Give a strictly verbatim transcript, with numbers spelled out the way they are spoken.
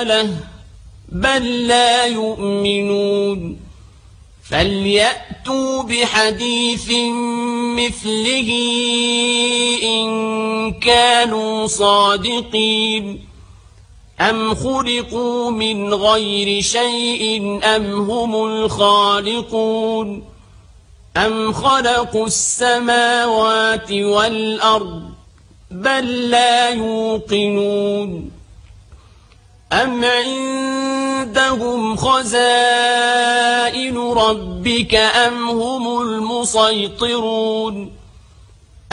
له بل لا يؤمنون فليأتوا بحديث مثله إن كانوا صادقين أم خلقوا من غير شيء أم هم الخالقون أم خلقوا السماوات والأرض بل لا يوقنون أم عندهم خزائن ربك أم هم المسيطرون